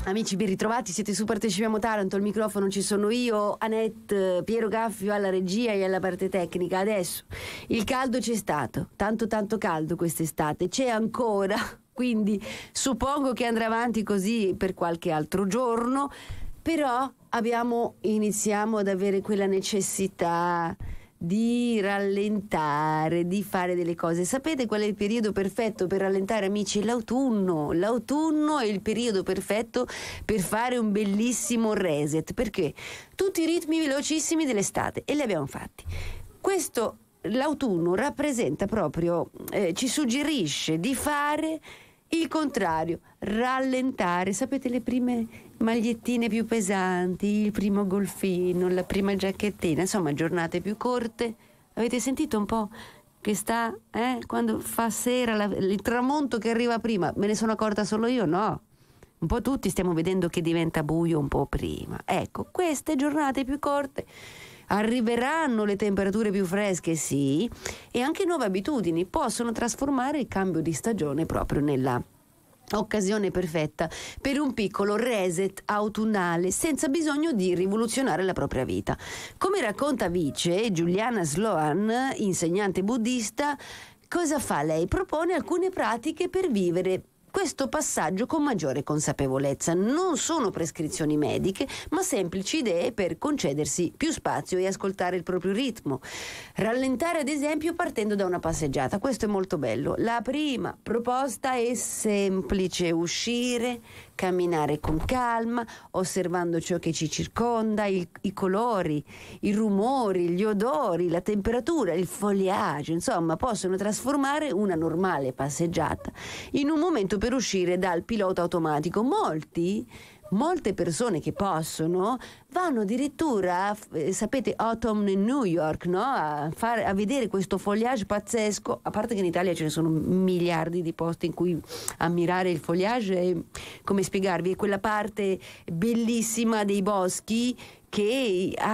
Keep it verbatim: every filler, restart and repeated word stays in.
Amici, ben ritrovati, siete su Partecipiamo Taranto, al microfono ci sono io, Annette, Piero Gaffio alla regia e alla parte tecnica. Adesso il caldo c'è stato, tanto tanto caldo quest'estate, c'è ancora, quindi suppongo che andrà avanti così per qualche altro giorno, però abbiamo, iniziamo ad avere quella necessità di rallentare, di fare delle cose. Sapete qual è il periodo perfetto per rallentare, amici? L'autunno. L'autunno è il periodo perfetto per fare un bellissimo reset, perché tutti i ritmi velocissimi dell'estate e li abbiamo fatti. Questo, l'autunno rappresenta proprio, eh, ci suggerisce di fare il contrario, rallentare. Sapete, le prime magliettine più pesanti, il primo golfino, la prima giacchettina, insomma giornate più corte. Avete sentito un po' che sta, eh? Quando fa sera, la, il tramonto che arriva prima, me ne sono accorta solo io? No, un po' tutti stiamo vedendo che diventa buio un po' prima. Ecco, queste giornate più corte, arriveranno le temperature più fresche, sì, e anche nuove abitudini possono trasformare il cambio di stagione proprio nella occasione perfetta per un piccolo reset autunnale senza bisogno di rivoluzionare la propria vita. Come racconta Vice Giuliana Sloan, insegnante buddista, cosa fa lei? Propone alcune pratiche per vivere questo passaggio con maggiore consapevolezza. Non sono prescrizioni mediche, ma semplici idee per concedersi più spazio e ascoltare il proprio ritmo. Rallentare, ad esempio, partendo da una passeggiata. Questo è molto bello. La prima proposta è semplice: uscire, camminare con calma, osservando ciò che ci circonda, il, i colori, i rumori, gli odori, la temperatura, il foliage, insomma, possono trasformare una normale passeggiata in un momento per uscire dal pilota automatico. Molti, molte persone che possono vanno addirittura, eh, sapete, Autumn in New York, no? A, fare, a vedere questo foliage pazzesco. A parte che in Italia ce ne sono miliardi di posti in cui ammirare il foliage. E, come spiegarvi, è quella parte bellissima dei boschi che